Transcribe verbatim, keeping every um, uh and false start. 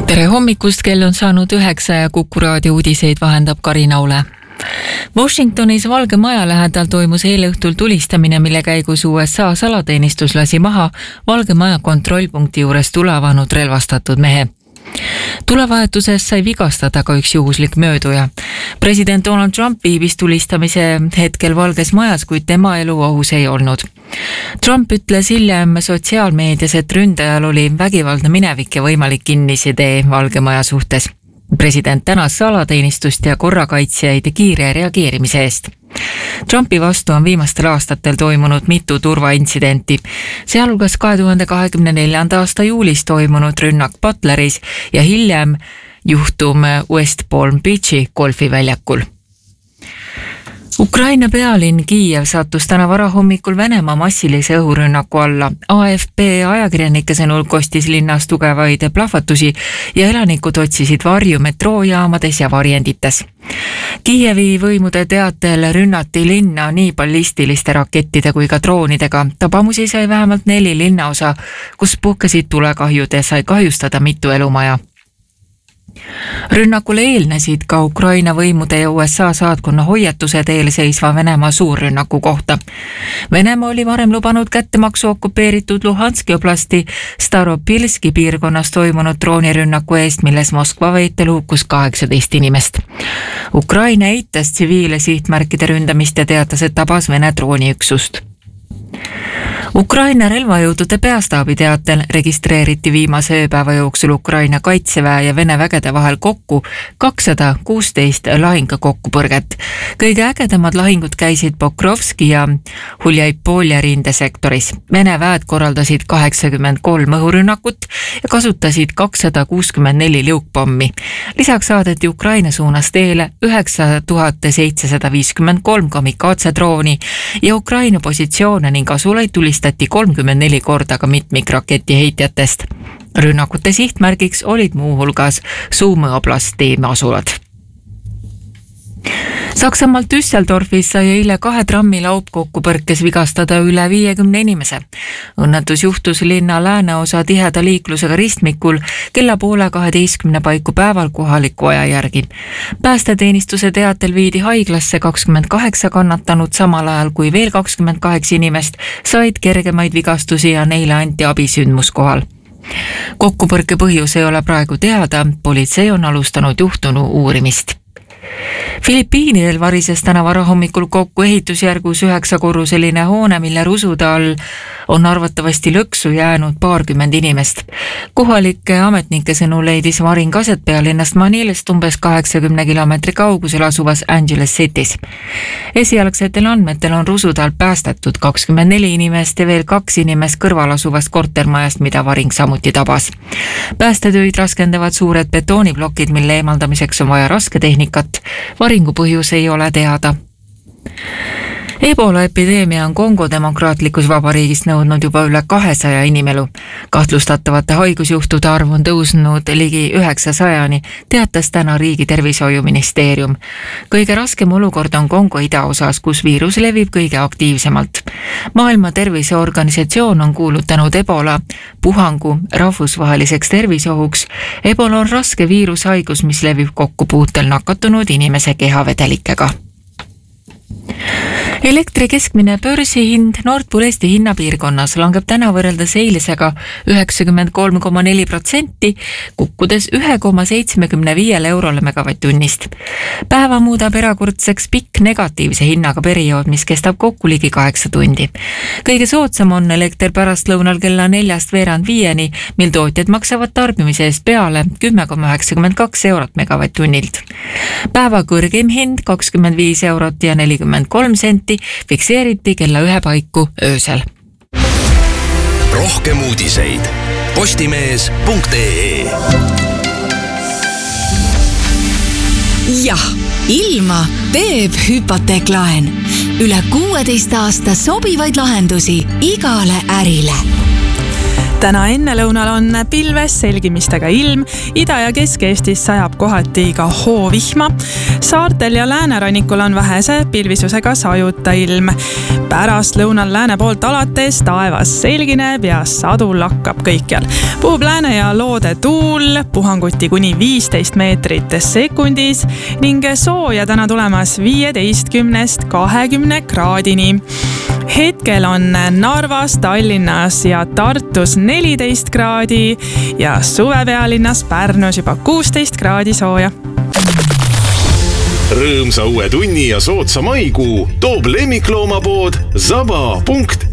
Tere hommikust, kell on saanud üheksa ja Kuku raadio uudiseid vahendab Karina Ule. Washingtonis Valge Maja lähedal toimus eelõhtul tulistamine, mille käigus U S A salateenistus lasi maha Valge Maja kontrollpunkti juures tule avanud relvastatud mehe. Tulevahetuses sai vigastada ka üks juhuslik mööduja. President Donald Trump viibis tulistamise hetkel Valges Majas, kuid tema elu ohus ei olnud. Trump ütles hiljem sotsiaalmeedias, et ründajal oli vägivaldne minevik ja võimalik kinnisidee Valge Maja suhtes. President tänas salateenistust ja korrakaitsjaid kiire reageerimise eest. Trumpi vastu on viimastel aastatel toimunud mitu turvaintsidenti, sealhulgas kahe tuhande kahekümne neljanda aasta juulis toimunud rünnak Butleris ja hiljem juhtum West Palm Beachi golfiväljakul. Ukraina pealinn Kiiev sattus täna varahommikul Venemaa massilise õhurünnaku alla. A F P ajakirjanike sõnul kostis linnas tugevaid plahvatusi ja elanikud otsisid varju metroojaamades ja varjendites. Kiievi võimude teatel rünnati linna nii ballistiliste rakettide kui ka droonidega. Tabamusi sai vähemalt neli linnaosa, kus puhkesid tulekahjud ja sai kahjustada mitu elumaja. Rünnakule eelnesid ka Ukraina võimude ja U S A saatkonna hoiatused eelseisva Venemaa suurrünnaku kohta. Venemaa oli varem lubanud kättemaksu okupeeritud Luhanski oblasti Staropilski piirkonnas toimunud droonirünnaku eest, milles Moskva väitel hukkus kaheksateist inimest. Ukraina eitas tsiviile sihtmärkide ründamist ja teatas, et tabas Vene drooniüksust. Ukraina relvajõudude peastaabi teatel registreeriti viimase ööpäeva jooksul Ukraina kaitseväe ja Vene vägede vahel kokku kakssada kuusteist lahingukokkupõrget. Kõige ägedamad lahingud käisid Pokrovski ja Huljaipolia rindesektoris. Vene väed korraldasid kaheksakümmend kolm õhurünnakut ja kasutasid kakssada kuuskümmend neli liukpommi. Lisaks saadeti Ukraina suunas teele üheksa tuhat seitsesada viiskümmend kolm kamikaatsedrooni ja Ukraina positsioone ning asulaid tulistati kolmkümmend neli korda ka mitmikraketi heitjatest. Rünnakute sihtmärgiks olid muuhulgas Suumõ oblasti asulad. Saksamaalt Düsseldorfis sai eile kahe trammi laupkokkupõrkes vigastada üle viiekümne inimese. Õnnetus juhtus linna lääneosa tiheda liiklusega ristmikul kella poole kaheteistkümne paiku päeval kohaliku aja järgi. Päästeteenistuse teatel viidi haiglasse kakskümmend kaheksa kannatanut, samal ajal kui veel kakskümmend kaheksa inimest said kergemaid vigastusi ja neile anti abi sündmuskohal. Kokkupõrke põhjus ei ole praegu teada, politsei on alustanud juhtunu uurimist. Filipiinidel varises täna varahommikul kokku ehitusjärgus üheksakorruseline hoone, mille rusude all on arvatavasti lõksu jäänud paarkümmend inimest. Kohalike ametnike sõnul leidis varing aset pealinnast Manilast umbes kaheksakümne kilomeetri kaugusel asuvas Angeles City's. Esialgsetel andmetel on rusude all päästetud kakskümmend neli inimest ja veel kaks inimest kõrval asuvast kortermajast, mida varing samuti tabas. Päästetöid raskendavad suured betooniplokid, mille eemaldamiseks on vaja rasketehnikat. Varingu põhjus ei ole teada. Ebola epideemia on Kongo demokraatlikus vabariigis nõudnud juba üle kahesaja inimelu. Kahtlustatavate haigusjuhtude arv on tõusnud ligi üheksasajani, teatas täna riigi tervishoiuministeerium. Kõige raskem olukord on Kongo idaosas, kus viirus levib kõige aktiivsemalt. Maailma Terviseorganisatsioon on kuulutanud Ebola puhangu rahvusvaheliseks tervisohuks. Ebola on raske viirushaigus, mis levib kokkupuutel nakatunud inimese kehavedelikega. Elektri keskmine börsihind Nord Pool Eesti hinnapiirkonnas langeb täna võrreldes eilisega üheksakümmend kolm koma neli protsenti, kukkudes üks koma seitsekümmend viis eurole megavatt-tunnist. Päeva muudab erakordseks pikk negatiivse hinnaga periood, mis kestab kokku ligi kaheksa tundi. Kõige soodsam on elekter pärastlõunal kella neljast veerand viieni, mil tootjad maksavad tarbimise eest peale kümme koma üheksakümmend kaks eurot megavatt-tunnilt. Päeva kõrgim hind kakskümmend viis eurot ja nelikümmend kolm senti fikseeriti kella ühe paiku öösel. Rohkem uudiseid postimees punkt ee. Jah, ilma teeb hüpoteeklaen. Üle kuueteist aasta sobivaid lahendusi igale ärile. täna ennelõunal on pilves selgimistega ilm, Ida- ja Kesk-Eestis sajab kohati ka hoovihma. Saartel ja läänerannikul on vähese pilvisusega sajuta ilm. Pärast lõunal lääne poolt alates taevas selgineb ja sadu lakkab kõikjal. Puhub lääne ja loode tuul, puhanguti kuni viisteist meetrit sekundis ning sooja täna tulemas viieteistkümnest kahekümne kraadini. Hetkel on Narvas, Tallinnas ja Tartus neliteist kraadi ja suvepealinnas Pärnus juba kuusteist kraadi sooja. Rõõmsa uue tunni ja sootsa maikuu toob lemmikloomapood zaba punkt